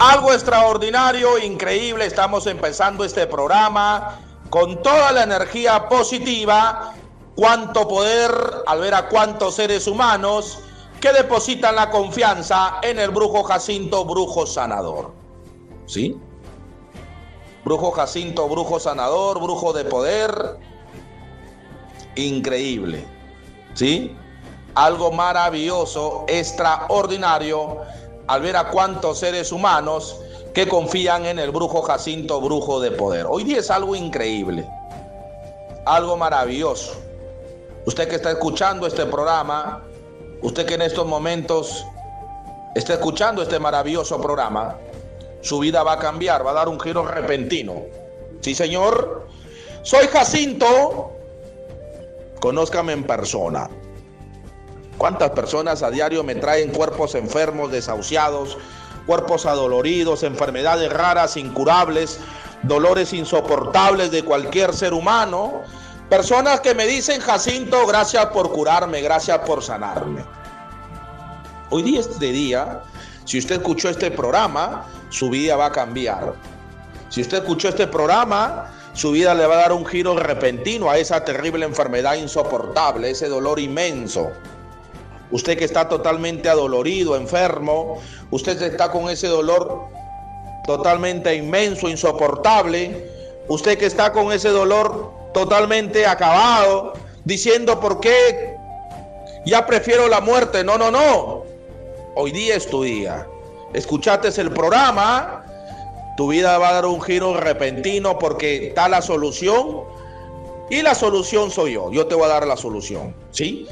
Algo extraordinario, increíble. Estamos empezando este programa con toda la energía positiva. Cuánto poder al ver a cuántos seres humanos que depositan la confianza en el brujo Jacinto, brujo sanador. ¿Sí? Brujo Jacinto, brujo sanador, brujo de poder. Increíble. ¿Sí? Algo maravilloso, extraordinario, al ver a cuántos seres humanos que confían en el brujo Jacinto, brujo de poder. Hoy día es algo increíble, algo maravilloso. Usted que está escuchando este programa, usted que en estos momentos está escuchando este maravilloso programa, su vida va a cambiar, va a dar un giro repentino. Sí, señor. Soy Jacinto, conózcame en persona. ¿Cuántas personas a diario me traen cuerpos enfermos, desahuciados, cuerpos adoloridos, enfermedades raras, incurables, dolores insoportables de cualquier ser humano? Personas que me dicen: Jacinto, gracias por curarme, gracias por sanarme. Hoy día, este día, si usted escuchó este programa, su vida va a cambiar. Si usted escuchó este programa, su vida le va a dar un giro repentino a esa terrible enfermedad insoportable, ese dolor inmenso. Usted que está totalmente adolorido, enfermo, usted que está con ese dolor totalmente inmenso, insoportable, usted que está con ese dolor totalmente acabado, diciendo: ¿por qué ya prefiero la muerte? No, no, no. Hoy día es tu día. Escuchaste el programa, tu vida va a dar un giro repentino porque está la solución, y la solución soy yo. Yo te voy a dar la solución, ¿sí?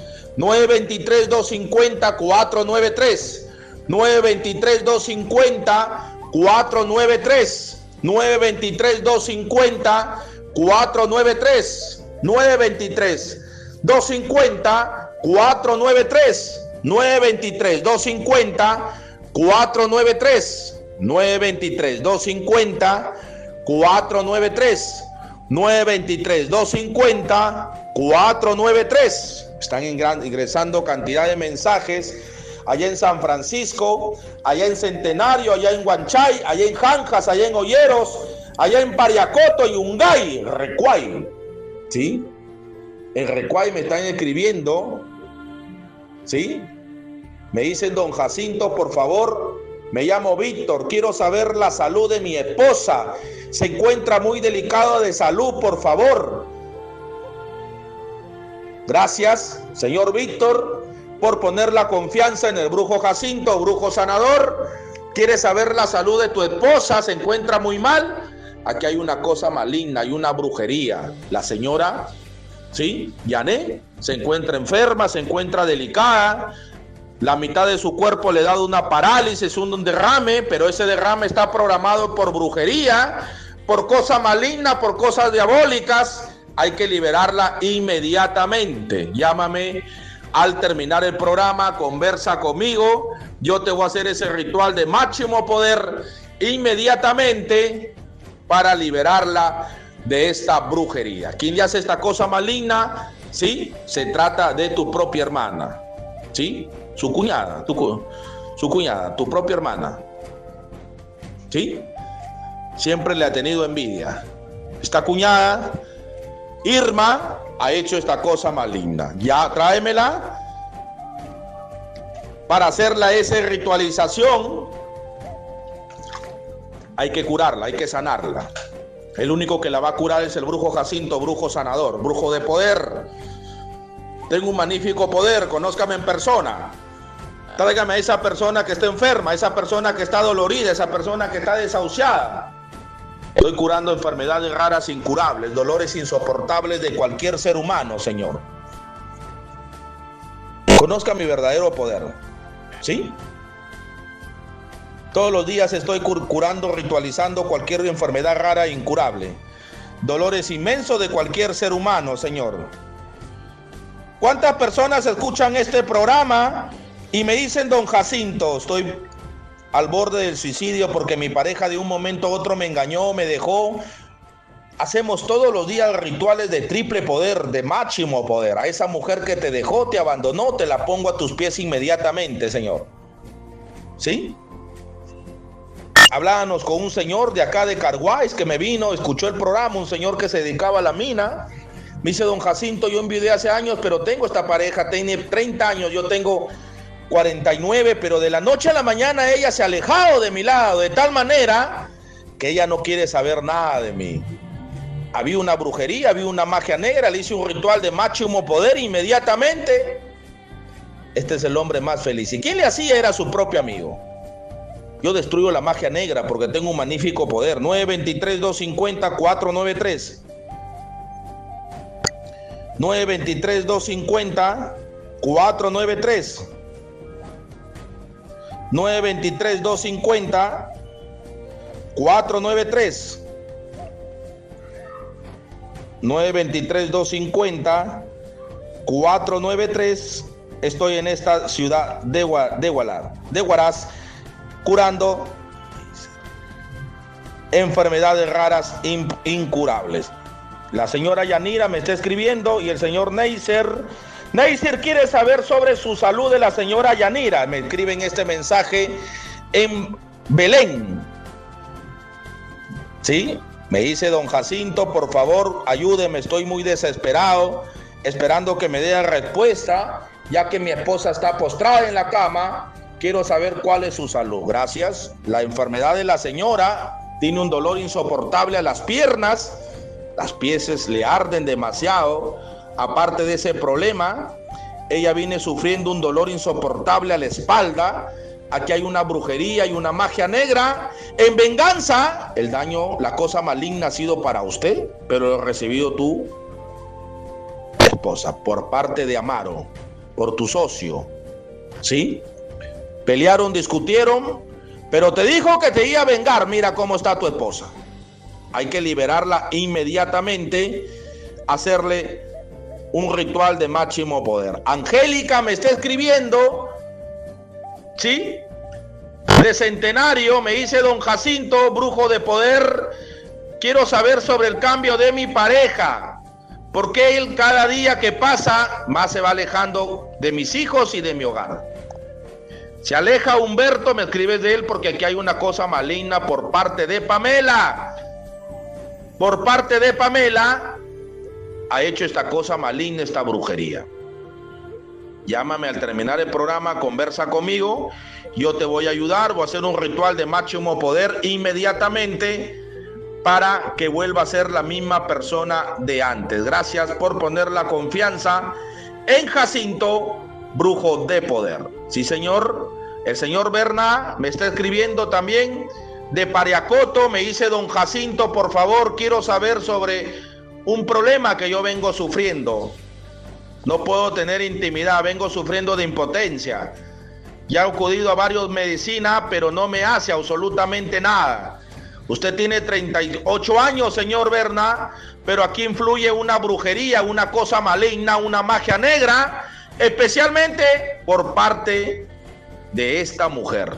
923-250-493. 923-250-493. 923-250-493. 923-250-493. 923-250-493. 923-250-493. 923-250-493. Están ingresando cantidad de mensajes allá en San Francisco, allá en Centenario, allá en Huanchay, allá en Janjas, allá en Olleros, allá en Pariacoto, Yungay, Recuay. ¿Sí? En Recuay me están escribiendo. ¿Sí? Me dicen: don Jacinto, por favor, me llamo Víctor, quiero saber la salud de mi esposa. Se encuentra muy delicada de salud, por favor. Gracias, señor Víctor, por poner la confianza en el brujo Jacinto, brujo sanador. ¿Quieres saber la salud de tu esposa? ¿Se encuentra muy mal? Aquí hay una cosa maligna, hay una brujería. La señora, ¿sí? Yané, se encuentra enferma, se encuentra delicada. La mitad de su cuerpo le ha dado una parálisis, un derrame, pero ese derrame está programado por brujería, por cosas malignas, por cosas diabólicas. Hay que liberarla inmediatamente. Llámame al terminar el programa, conversa conmigo. Yo te voy a hacer ese ritual de máximo poder inmediatamente para liberarla de esta brujería. ¿Quién le hace esta cosa maligna? ¿Sí? Se trata de tu propia hermana. ¿Sí? Su cuñada, su cuñada, tu propia hermana. ¿Sí? Siempre le ha tenido envidia. Esta cuñada, Irma, ha hecho esta cosa maligna. Ya, tráemela para hacerla esa ritualización. Hay que curarla, hay que sanarla. El único que la va a curar es el brujo Jacinto, brujo sanador, brujo de poder. Tengo un magnífico poder, conózcame en persona. Tráigame a esa persona que está enferma, esa persona que está dolorida, esa persona que está desahuciada. Estoy curando enfermedades raras, incurables, dolores insoportables de cualquier ser humano, Señor. Conozca mi verdadero poder, ¿sí? Todos los días estoy curando, ritualizando cualquier enfermedad rara e incurable. Dolores inmensos de cualquier ser humano, Señor. ¿Cuántas personas escuchan este programa y me dicen: don Jacinto, estoy al borde del suicidio porque mi pareja de un momento a otro me engañó, me dejó? Hacemos todos los días rituales de triple poder, de máximo poder. A esa mujer que te dejó, te abandonó, te la pongo a tus pies inmediatamente, Señor. ¿Sí? hablábamos con un señor de acá de Carguáis que me vino, escuchó el programa, un señor que se dedicaba a la mina. Me dice, don Jacinto, yo enviudé hace años, pero tengo esta pareja, tiene 30 años, yo tengo 49, pero de la noche a la mañana ella se ha alejado de mi lado, de tal manera que ella no quiere saber nada de mí. Había una brujería, había una magia negra, le hice un ritual de máximo poder inmediatamente. Este es el hombre más feliz. ¿Y quién le hacía? Era su propio amigo. Yo destruyo la magia negra porque tengo un magnífico poder. 923-250-493. 923-250-493. 923-250-493. 923-250-493. Estoy en esta ciudad de Huaraz, curando enfermedades raras incurables. La señora Yanira me está escribiendo y el señor Neisser quiere saber sobre su salud de la señora Yanira. Me escriben este mensaje en Belén. ¿Sí? Me dice, don Jacinto, por favor, ayúdeme, estoy muy desesperado, esperando que me dé respuesta, ya que mi esposa está postrada en la cama. Quiero saber cuál es su salud. Gracias. La enfermedad de la señora tiene un dolor insoportable a las piernas. Las pies le arden demasiado. Aparte de ese problema, ella viene sufriendo un dolor insoportable a la espalda. Aquí hay una brujería y una magia negra. En venganza, el daño, la cosa maligna ha sido para usted, pero lo has recibido tu esposa por parte de Amaro, por tu socio. ¿Sí? Pelearon, discutieron, pero te dijo que te iba a vengar. Mira cómo está tu esposa. Hay que liberarla inmediatamente, hacerle un ritual de máximo poder. Angélica me está escribiendo, ¿sí? De Centenario, me dice, don Jacinto, brujo de poder, quiero saber sobre el cambio de mi pareja. Porque él cada día que pasa más se va alejando de mis hijos y de mi hogar. Se aleja Humberto, me escribes de él porque aquí hay una cosa maligna por parte de Pamela. Por parte de Pamela ha hecho esta cosa maligna, esta brujería. Llámame al terminar el programa, conversa conmigo, yo te voy a ayudar, voy a hacer un ritual de máximo poder inmediatamente para que vuelva a ser la misma persona de antes. Gracias por poner la confianza en Jacinto, brujo de poder. Sí, señor. El señor Berna me está escribiendo también de Pariacoto, me dice, don Jacinto, por favor, quiero saber sobre un problema que yo vengo sufriendo. No puedo tener intimidad, vengo sufriendo de impotencia. Ya he acudido a varias medicinas, pero no me hace absolutamente nada. Usted tiene 38 años, señor Berna, pero aquí influye una brujería, una cosa maligna, una magia negra, especialmente por parte de esta mujer.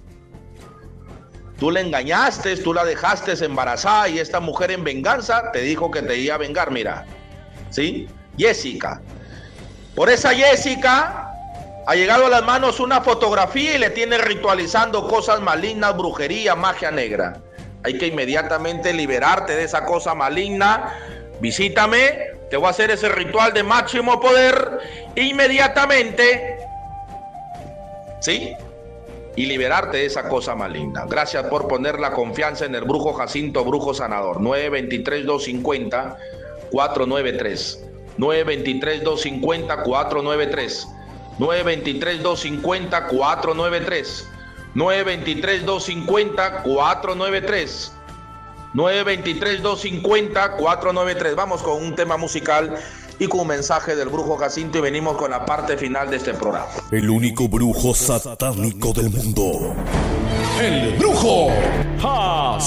Tú le engañaste, tú la dejaste embarazada y esta mujer en venganza te dijo que te iba a vengar, mira. ¿Sí? Jessica. Por esa Jessica ha llegado a las manos una fotografía y le tiene ritualizando cosas malignas, brujería, magia negra. Hay que inmediatamente liberarte de esa cosa maligna. Visítame, te voy a hacer ese ritual de máximo poder inmediatamente. ¿Sí? Y liberarte de esa cosa maligna. Gracias por poner la confianza en el brujo Jacinto, brujo sanador. 923-250-493. 923-250-493. 923-250-493. 923-250-493. 923-250-493. Vamos con un tema musical y con un mensaje del brujo Jacinto y venimos con la parte final de este programa. El único brujo satánico del mundo. El brujo Jacinto.